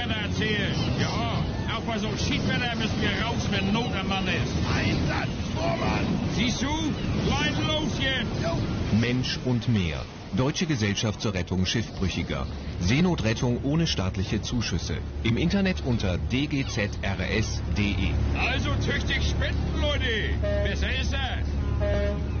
Retter erzählen. Ja, auch bei so einem Schiedwetter müssen wir raus, wenn Not am Mann ist. Einsatz, Vormann! Siehst du? Leiden los jetzt! Jo. Mensch und Meer. Deutsche Gesellschaft zur Rettung Schiffbrüchiger. Seenotrettung ohne staatliche Zuschüsse. Im Internet unter dgzrs.de. Also tüchtig spenden, Leute. Besser ist er.